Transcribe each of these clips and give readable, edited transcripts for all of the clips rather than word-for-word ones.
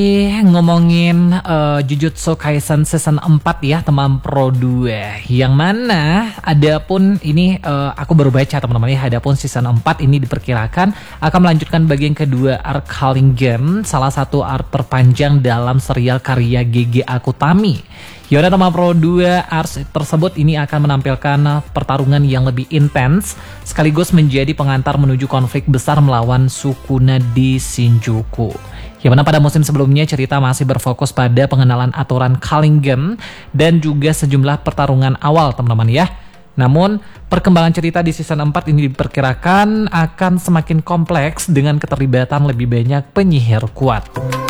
Ngomongin Jujutsu Kaisen season 4 ya teman Pro 2. Yang mana adapun ini aku baru baca teman-teman ya, adapun season 4 ini diperkirakan akan melanjutkan bagian kedua arc Harlingen, salah satu arc terpanjang dalam serial karya GG Akutami. Yaudah teman Pro 2, arc tersebut ini akan menampilkan pertarungan yang lebih intens sekaligus menjadi pengantar menuju konflik besar melawan Sukuna di Shinjuku. Yang mana pada musim sebelumnya cerita masih berfokus pada pengenalan aturan Harlingen dan juga sejumlah pertarungan awal teman-teman ya. Namun perkembangan cerita di season 4 ini diperkirakan akan semakin kompleks dengan keterlibatan lebih banyak penyihir kuat.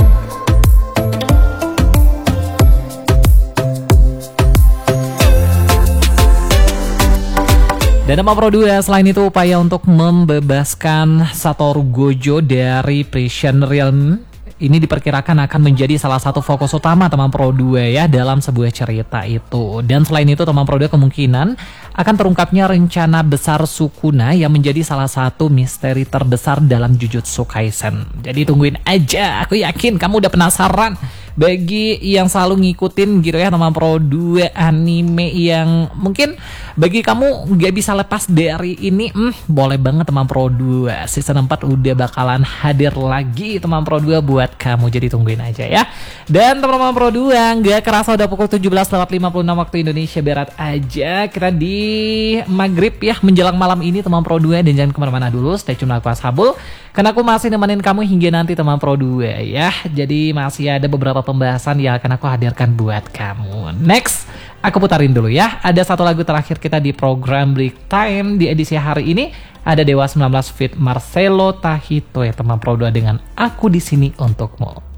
Dan nama Pro 2 selain itu upaya untuk membebaskan Satoru Gojo dari Prison Realm ini diperkirakan akan menjadi salah satu fokus utama teman Pro 2 ya dalam sebuah cerita itu. Dan selain itu teman Pro 2 kemungkinan akan terungkapnya rencana besar Sukuna yang menjadi salah satu misteri terbesar dalam Jujutsu Kaisen. Jadi tungguin aja, aku yakin kamu udah penasaran. Bagi yang selalu ngikutin gitu ya teman Pro 2 anime yang mungkin bagi kamu gak bisa lepas dari ini, boleh banget teman Pro 2. Season 4 udah bakalan hadir lagi teman Pro 2 buat kamu, jadi tungguin aja ya. Dan teman-teman Pro 2 gak kerasa udah pukul 17.56 waktu Indonesia Barat aja. Kita di maghrib ya menjelang malam ini teman Pro 2, dan jangan kemana-mana dulu, stay tune aku Ashabul karena aku masih nemenin kamu hingga nanti teman Pro 2 ya. Jadi masih ada beberapa pembahasan yang akan aku hadirkan buat kamu. Next, aku putarin dulu ya. Ada satu lagu terakhir kita di program Break Time di edisi hari ini. Ada Dewa 19 feat Marcelo Tahito ya teman Pro 2 dengan Aku di Sini Untukmu.